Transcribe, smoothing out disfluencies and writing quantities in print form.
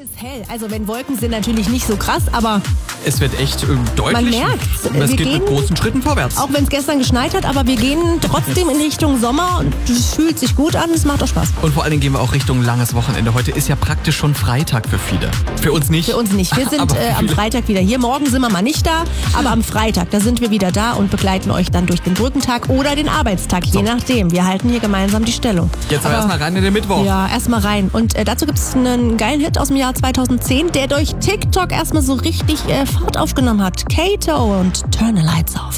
ist hell. Also wenn Wolken sind natürlich nicht so krass, aber es wird echt deutlich. Man merkt's. Es geht mit großen Schritten vorwärts. Auch wenn es gestern geschneit hat, aber wir gehen trotzdem in Richtung Sommer und es fühlt sich gut an, es macht auch Spaß. Und vor allen Dingen gehen wir auch Richtung langes Wochenende. Heute ist ja praktisch schon Freitag für viele. Für uns nicht. Für uns nicht. Wir sind am Freitag wieder hier. Morgen sind wir mal nicht da, aber am Freitag, da sind wir wieder da und begleiten euch dann durch den Brückentag oder den Arbeitstag, je nachdem. Wir halten hier gemeinsam die Stellung. Jetzt aber erstmal rein in den Mittwoch. Ja, erstmal rein. Und dazu gibt es einen geilen Hit aus dem Jahr 2010, der durch TikTok erstmal so richtig Fahrt aufgenommen hat. Kato und Turn the Lights Off.